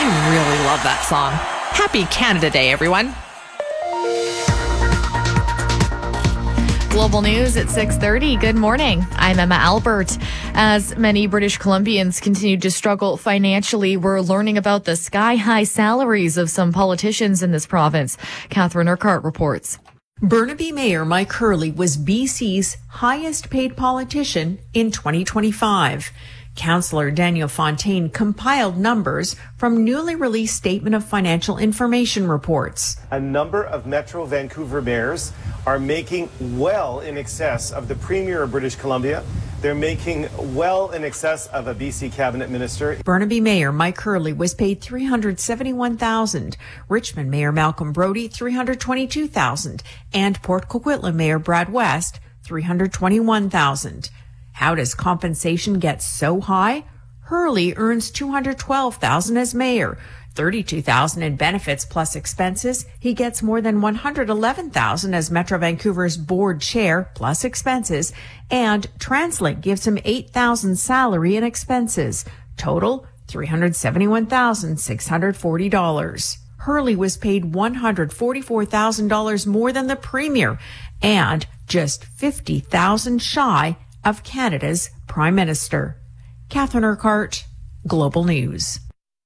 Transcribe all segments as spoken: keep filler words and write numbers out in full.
I really love that song. Happy Canada Day, everyone. Global News at six thirty. Good morning. I'm Emma Albert. As many British Columbians continue to struggle financially, we're learning about the sky-high salaries of some politicians in this province. Catherine Urquhart reports. Burnaby Mayor Mike Hurley was B C's highest-paid politician in twenty twenty-five. Councillor Daniel Fontaine compiled numbers from newly released Statement of Financial Information reports. A number of Metro Vancouver mayors are making well in excess of the Premier of British Columbia. They're making well in excess of a B C cabinet minister. Burnaby Mayor Mike Hurley was paid three hundred seventy-one thousand dollars, Richmond Mayor Malcolm Brody three hundred twenty-two thousand dollars, and Port Coquitlam Mayor Brad West three hundred twenty-one thousand dollars. How does compensation get so high? Hurley earns two hundred twelve thousand dollars as mayor, thirty-two thousand dollars in benefits plus expenses. He gets more than one hundred eleven thousand dollars as Metro Vancouver's board chair plus expenses, and TransLink gives him eight thousand dollars salary and expenses. Total three hundred seventy-one thousand six hundred forty dollars. Hurley was paid one hundred forty-four thousand dollars more than the Premier and just fifty thousand dollars shy of Canada's Prime Minister. Catherine Urquhart, Global News.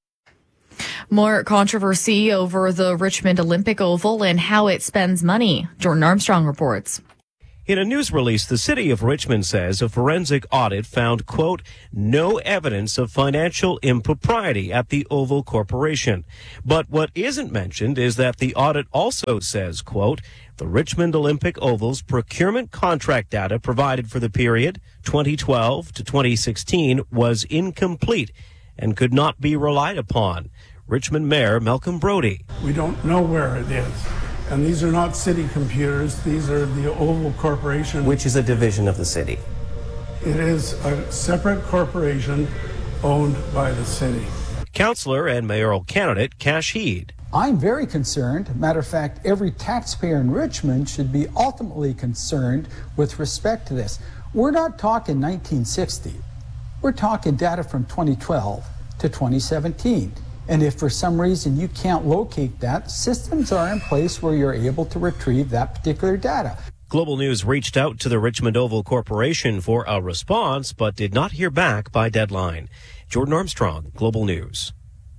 More controversy over the Richmond Olympic Oval and how it spends money. Jordan Armstrong reports. In a news release, the city of Richmond says a forensic audit found, quote, no evidence of financial impropriety at the Oval Corporation. But what isn't mentioned is that the audit also says, quote, the Richmond Olympic Oval's procurement contract data provided for the period twenty twelve to twenty sixteen was incomplete and could not be relied upon. Richmond Mayor Malcolm Brody. We don't know where it is. And these are not city computers. These are the Oval Corporation. Which is a division of the city. It is a separate corporation owned by the city. Councillor and mayoral candidate Kash Heed. I'm very concerned. Matter of fact, every taxpayer in Richmond should be ultimately concerned with respect to this. We're not talking nineteen sixty. We're talking data from twenty twelve to twenty seventeen. And if for some reason you can't locate that, systems are in place where you're able to retrieve that particular data. Global News reached out to the Richmond Oval Corporation for a response, but did not hear back by deadline. Jordan Armstrong, Global News.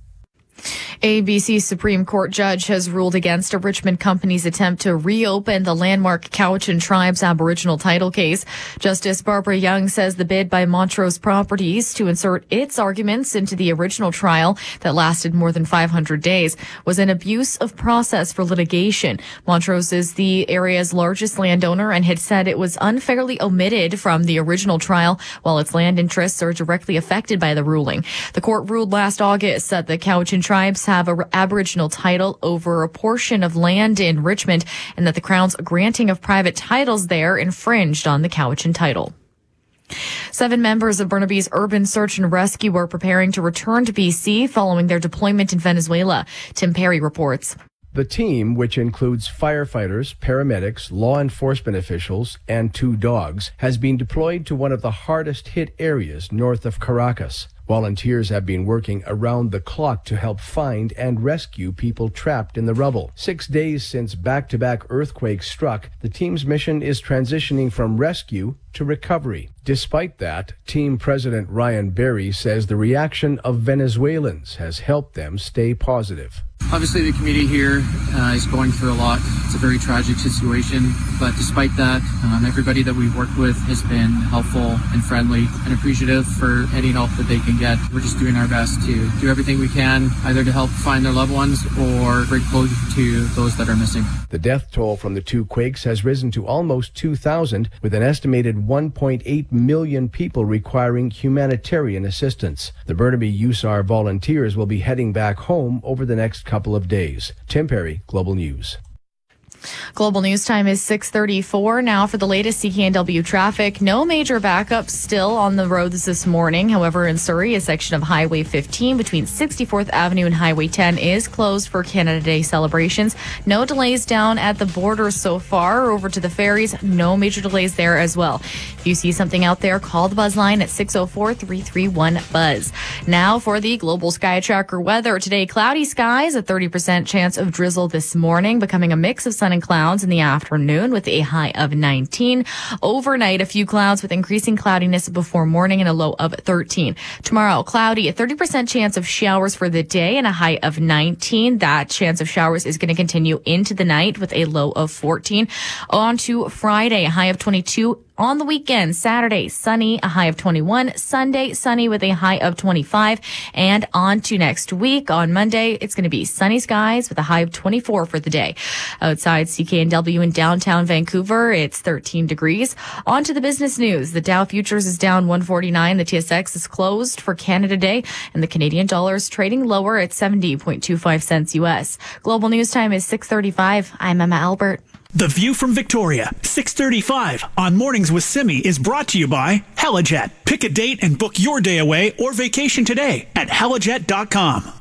A B C Supreme Court judge has ruled against a Richmond company's attempt to reopen the landmark Cowichan Tribes Aboriginal title case. Justice Barbara Young says the bid by Montrose Properties to insert its arguments into the original trial that lasted more than five hundred days was an abuse of process for litigation. Montrose is the area's largest landowner and had said it was unfairly omitted from the original trial, while its land interests are directly affected by the ruling. The court ruled last August that the Cowichan Tribes have an Aboriginal title over a portion of land in Richmond and that the Crown's granting of private titles there infringed on the Cowichan title. Seven members of Burnaby's Urban Search and Rescue are preparing to return to B C following their deployment in Venezuela. Tim Perry reports. The team, which includes firefighters, paramedics, law enforcement officials, and two dogs, has been deployed to one of the hardest hit areas north of Caracas. Volunteers have been working around the clock to help find and rescue people trapped in the rubble. Six days since back-to-back earthquakes struck, the team's mission is transitioning from rescue to recovery. Despite that, team president Ryan Berry says the reaction of Venezuelans has helped them stay positive. Obviously, the community here uh, is going through a lot. It's a very tragic situation, but despite that, um, everybody that we've worked with has been helpful and friendly and appreciative for any help that they can get. We're just doing our best to do everything we can, either to help find their loved ones or bring closure to those that are missing. The death toll from the two quakes has risen to almost two thousand, with an estimated one point eight million people requiring humanitarian assistance. The Burnaby U S A R volunteers will be heading back home over the next couple of days. Tim Perry, Global News. Global news time is six thirty-four. Now for the latest C K N W traffic. No major backups still on the roads this morning. However, in Surrey, a section of Highway fifteen between sixty-fourth Avenue and Highway ten is closed for Canada Day celebrations. No delays down at the border so far. Over to the ferries, no major delays there as well. If you see something out there, call the Buzz line at six oh four, three three one, buzz. Now for the Global Sky Tracker weather. Today, cloudy skies, a thirty percent chance of drizzle this morning, becoming a mix of sun and clouds in the afternoon with a high of nineteen. Overnight, a few clouds with increasing cloudiness before morning and a low of thirteen. Tomorrow, cloudy, a thirty percent chance of showers for the day and a high of nineteen. That chance of showers is going to continue into the night with a low of fourteen. On to Friday, a high of twenty-two. On the weekend, Saturday, sunny, a high of twenty-one. Sunday, sunny with a high of twenty-five. And on to next week, on Monday, it's going to be sunny skies with a high of twenty-four for the day. Outside C K N W in downtown Vancouver, it's thirteen degrees. On to the business news. The Dow Futures is down one forty-nine. The T S X is closed for Canada Day. And the Canadian dollar is trading lower at seventy point two five cents U S. Global news time is six thirty-five. I'm Emma Albert. The View from Victoria, six thirty-five on Mornings with Simi is brought to you by Helijet. Pick a date and book your day away or vacation today at helijet dot com.